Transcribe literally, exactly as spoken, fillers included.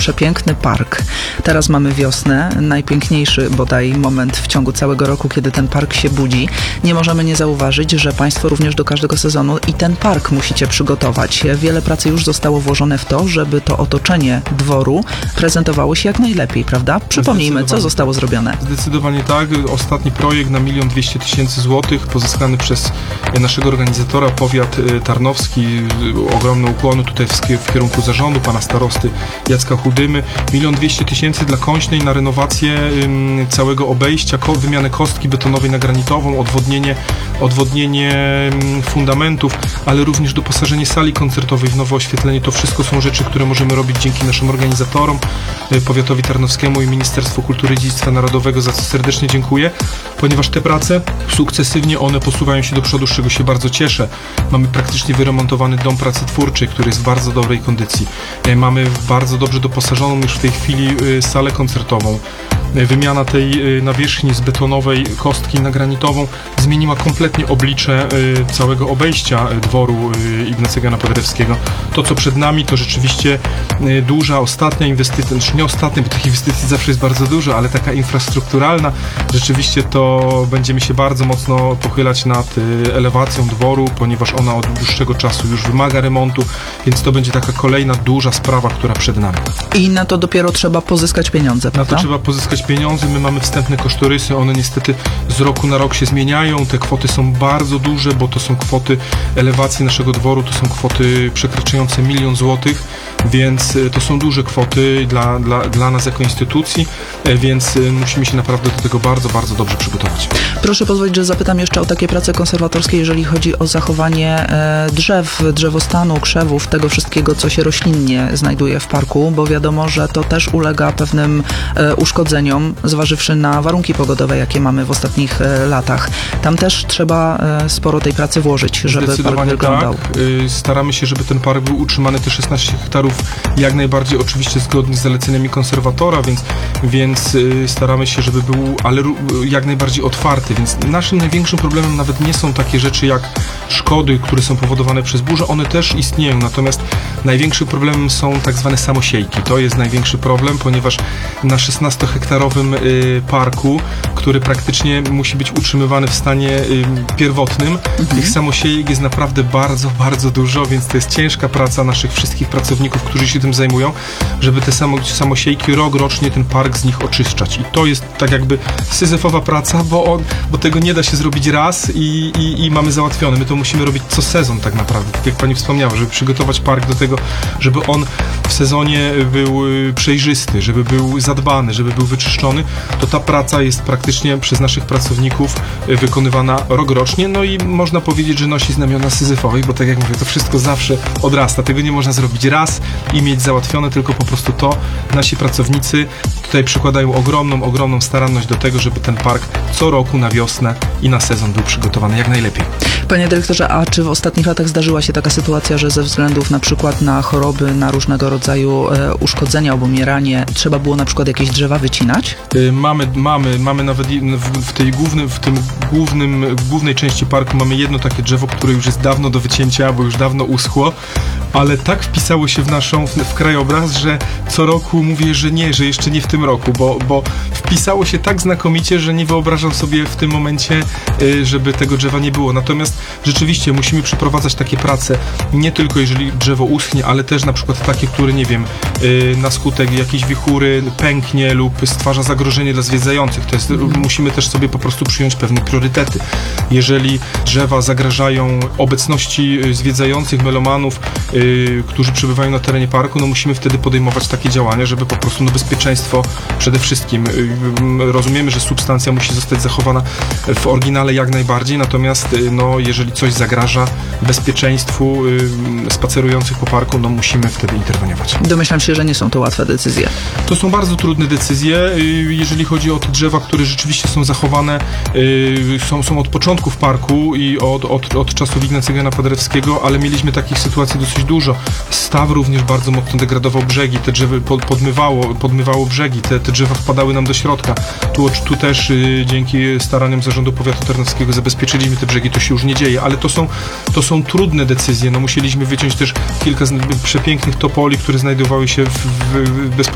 przepiękny park. Teraz mamy wiosnę, najpiękniejszy bodaj moment w ciągu całego roku, kiedy ten park się budzi. Nie możemy nie zauważyć, że Państwo również do każdego sezonu i ten park musicie przygotować. Wiele pracy już zostało włożone w to, żeby to otoczenie dworu prezentowało się jak najlepiej, prawda? Przypomnijmy, co zostało zrobione. Zdecydowanie tak. Ostatni projekt na milion dwieście tysięcy złotych pozyskany przez naszego organizatora, powiat tarnowski. Ogromne ukłony tutaj w kierunku zarządu, pana starosty Jacka Chudymy. milion dwieście tysięcy dla Kończnej na renowację ym, całego obejścia, ko wymianę kostki betonowej na granitową, odwodnienie, odwodnienie ym, fundamentów, ale również doposażenie sali koncertowej w nowe oświetlenie. To wszystko są rzeczy, które możemy robić dzięki naszym organizatorom, y, powiatowi tarnowskiemu i Ministerstwu Kultury i Dziedzictwa Narodowego, za co serdecznie dziękuję, ponieważ te prace sukcesywnie one posuwają się do przodu, z czego się bardzo cieszę. Mamy praktycznie wyremontowany dom pracy twórczej, który jest w bardzo dobrej kondycji. Y, mamy bardzo dobrze doposażoną już w tej chwili y, salę koncertową. Wymiana tej nawierzchni z betonowej kostki na granitową zmieniła kompletnie oblicze całego obejścia dworu Ignacego Jana Paderewskiego. To, co przed nami, to rzeczywiście duża, ostatnia inwestycja, znaczy nie ostatnia, bo tych inwestycji zawsze jest bardzo dużo, ale taka infrastrukturalna. Rzeczywiście to będziemy się bardzo mocno pochylać nad elewacją dworu, ponieważ ona od dłuższego czasu już wymaga remontu, więc to będzie taka kolejna duża sprawa, która przed nami. I na to dopiero trzeba pozyskać pieniądze, prawda? Na to trzeba pozyskać pieniądze. My mamy wstępne kosztorysy, one niestety z roku na rok się zmieniają. Te kwoty są bardzo duże, bo to są kwoty elewacji naszego dworu, to są kwoty przekraczające milion złotych, więc to są duże kwoty dla, dla, dla nas jako instytucji, więc musimy się naprawdę do tego bardzo, bardzo dobrze przygotować. Proszę pozwolić, że zapytam jeszcze o takie prace konserwatorskie, jeżeli chodzi o zachowanie e, drzew, drzewostanu, krzewów, tego wszystkiego, co się roślinnie znajduje w parku, bo wiadomo, że to też ulega pewnym e, uszkodzeniom, zważywszy na warunki pogodowe, jakie mamy w ostatnich e, latach. Tam też trzeba e, sporo tej pracy włożyć, żeby park wyglądał. Tak. Staramy się, żeby ten park był utrzymany, te szesnaście hektarów, jak najbardziej oczywiście zgodnie z zaleceniami konserwatora, więc, więc staramy się, żeby był, ale jak najbardziej otwarty, więc naszym największym problemem nawet nie są takie rzeczy jak szkody, które są powodowane przez burzę, one też istnieją, natomiast największym problemem są tak zwane samosiejki. To jest największy problem, ponieważ na szesnastohektarowym y, parku, który praktycznie musi być utrzymywany w stanie y, pierwotnym, mhm. tych samosiejek jest naprawdę bardzo, bardzo dużo, więc to jest ciężka praca naszych wszystkich pracowników, którzy się tym zajmują, żeby te samo, samosiejki rok rocznie ten park z nich oczyszczać. I to jest tak jakby syzyfowa praca, bo, on, bo tego nie da się zrobić raz i, i, i mamy załatwione. My to musimy robić co sezon tak naprawdę, tak jak pani wspomniała, żeby przygotować park do tego, żeby on w sezonie był przejrzysty, żeby był zadbany, żeby był wyczyszczony, to ta praca jest praktycznie przez naszych pracowników wykonywana rok rocznie, no i można powiedzieć, że nosi znamiona syzyfowej, bo tak jak mówię, to wszystko zawsze odrasta. Tego nie można zrobić raz i mieć załatwione, tylko po prostu to nasi pracownicy tutaj przykładają ogromną, ogromną staranność do tego, żeby ten park co roku na wiosnę i na sezon był przygotowany jak najlepiej. Panie dyrektorze, a czy w ostatnich latach zdarzyła się taka sytuacja, że ze względów na przykład na choroby, na różnego rodzaju e, uszkodzenia, obumieranie, trzeba było na przykład jakieś drzewa wycinać? Yy, mamy, mamy, mamy nawet w, w tej głównym, w tym głównym, w głównej części parku mamy jedno takie drzewo, które już jest dawno do wycięcia, bo już dawno uschło, ale tak wpisało się w naszą, w, w krajobraz, że co roku mówię, że nie, że jeszcze nie w tym roku, bo, bo wpisało się tak znakomicie, że nie wyobrażam sobie w tym momencie, yy, żeby tego drzewa nie było. Natomiast rzeczywiście musimy przeprowadzać takie prace, nie tylko jeżeli drzewo uschnie, ale też na przykład takie, które, nie wiem, yy, na skutek jakiejś wichury pęknie lub stwarza zagrożenie dla zwiedzających. To jest, mm. musimy też sobie po prostu przyjąć pewne priorytety. Jeżeli drzewa zagrażają obecności zwiedzających, melomanów, yy, którzy przebywają na terenie parku, no musimy wtedy podejmować takie działania, żeby po prostu no, bezpieczeństwo przede wszystkim. Yy, rozumiemy, że substancja musi zostać zachowana w oryginale jak najbardziej, natomiast yy, no, jeżeli coś zagraża bezpieczeństwu yy, spacerujących po parku, no musimy wtedy interweniować. Domyślam się, że nie są to łatwe decyzje. To są bardzo trudne decyzje, yy, jeżeli chodzi o te drzewa, które rzeczywiście są zachowane, yy, są, są od początku w parku i od, od, od czasów Ignacego Jana Paderewskiego, ale mieliśmy takich sytuacji dosyć dużo. Staw również bardzo mocno degradował brzegi, te drzewa pod, podmywało, podmywało brzegi, te, te drzewa wpadały nam do środka. Tu, tu też yy, dzięki staraniom Zarządu Powiatu Tarnowskiego zabezpieczyliśmy te brzegi, to się już nie dzieje, ale to są, to są trudne decyzje. No, musieliśmy wyciąć też kilka przepięknych topoli, które znajdowały się w, w, w